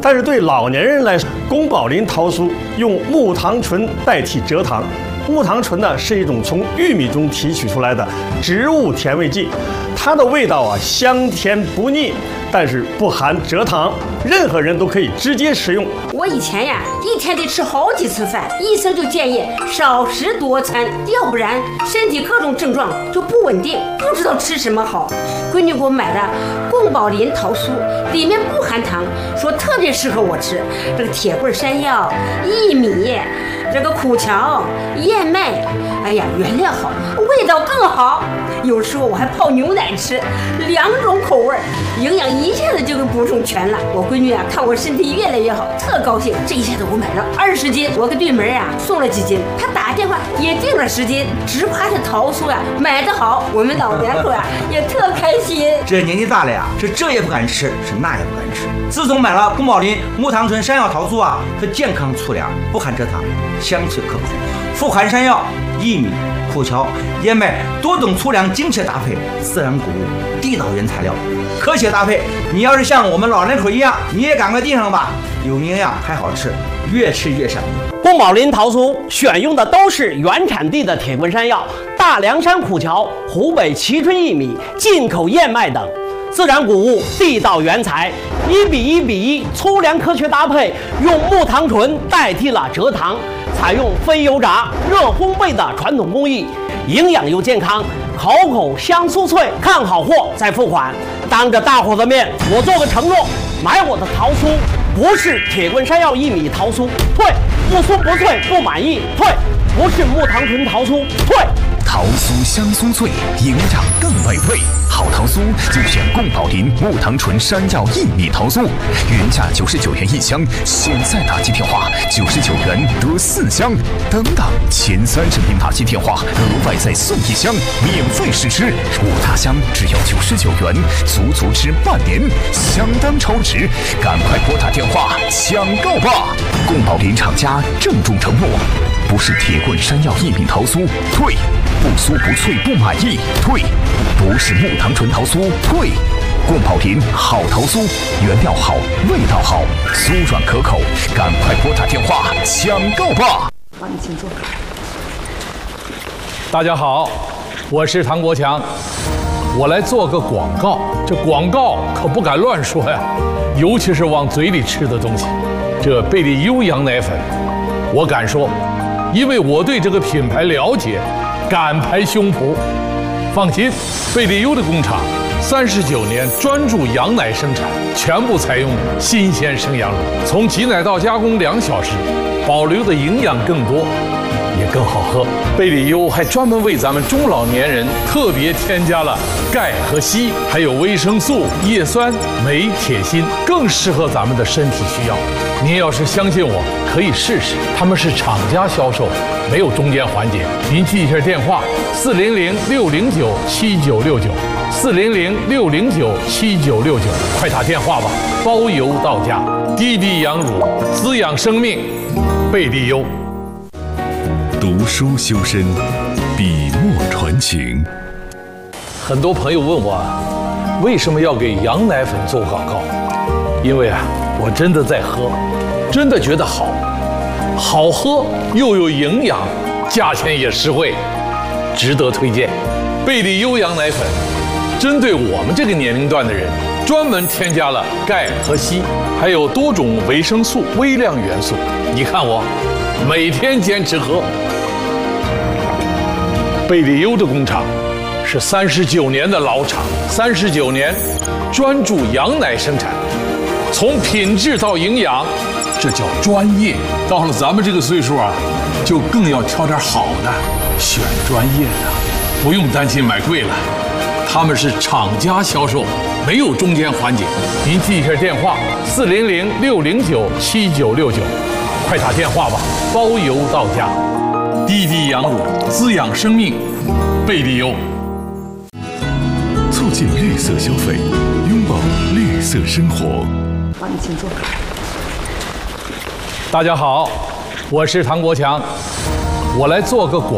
但是对老年人来说，宫保林桃酥用木糖醇代替蔗糖。木糖醇呢是一种从玉米中提取出来的植物甜味剂，它的味道香甜不腻，但是不含蔗糖，任何人都可以直接食用。 我以前一天得吃好几次饭，医生就建议少食多餐，要不然身体各种症状就不稳定，不知道吃什么好。闺女给我买的宫保林桃酥，里面不含糖，说特别适合我吃。这个铁棍山药、薏米、这个苦荞、燕麦，哎呀，原料好，味道更好。有时候我还泡牛奶吃，2种口味，营养一下子就给补充全了。我闺女看我身体越来越好，特高兴。这一下子我买了20斤，我给对门送了几斤，她打电话也订了10斤，只夸这桃酥买得好，我们老两口也特开心。 这年纪大了是这也不敢吃，是那也不敢吃。自从买了宫保林木糖醇山药桃酥它健康粗粮，不含蔗糖，香脆可口，富含山药、薏米、苦荞、燕麦多种粗粮精确搭配，自然谷物，地道原材料，科学搭配。你要是像我们老人口一样，你也赶快订上吧，有营养还好吃，越吃越上瘾。 宫保林桃酥选用的都是原产地的铁棍山药、大凉山苦荞、湖北蕲春薏米、进口燕麦等。自然谷物，地道原材，1比1比1，粗粮科学搭配，用木糖醇代替了蔗糖，采用非油炸、热烘焙的传统工艺，营养又健康，口口香酥脆。看好货再付款。当着大伙的面，我做个承诺，买我的桃酥不是铁棍山药薏米桃酥，退；不酥不脆不满意，退；不是木糖醇桃酥，退。 桃酥香酥脆，营养更美味。好桃酥就选宫保林木糖醇山药薏米桃酥，原价99元1箱，现在打击电话99元得4箱，等等前30名打击电话额外再送1箱，免费试吃。5大箱只要99元，足足吃半年，相当超值，赶快拨打电话抢购吧！宫保林厂家郑重承诺，不是铁棍山药薏米桃酥，退；不酥不脆不满意，退；不是木糖醇桃酥，退。宫保林好桃酥，原料好，味道好，酥软可口，赶快拨打电话抢购吧！ 帮你请坐。 大家好，我是唐国强，我来做个广告。这广告可不敢乱说呀，尤其是往嘴里吃的东西。这贝利优羊奶粉，我敢说，因为我对这个品牌了解，敢拍胸脯。放心，贝利优的工厂39年专注羊奶生产，全部采用新鲜生羊乳，从挤奶到加工2小时，保留的营养更多，也更好喝。贝利优还专门为咱们中老年人特别添加了钙和硒，还有维生素、叶酸、镁、铁、锌，更适合咱们的身体需要。您要是相信我，可以试试。他们是厂家销售，没有中间环节。您记一下电话：400-609-7969，400-609-7969，快打电话吧，包邮到家。滴滴羊乳，滋养生命，贝利优。 读书修身，笔墨传情。 很多朋友问我，为什么要给羊奶粉做广告？因为我真的在喝，真的觉得好，好喝又有营养，价钱也实惠，值得推荐。贝利优羊奶粉针对我们这个年龄段的人，专门添加了钙和硒，还有多种维生素、微量元素。你看我每天坚持喝。贝利优的工厂是39年的老厂，39年专注羊奶生产，从品质到营养，这叫专业。到了咱们这个岁数就更要挑点好的，选专业的，不用担心买贵了。他们是厂家销售，没有中间环节。您记一下电话：400-609-7969，快打电话吧，包邮到家。滴滴羊乳，滋养生命，贝利优。 促进绿色消费，拥抱绿色生活。 帮你请坐。 大家好，我是唐国强，我来做个广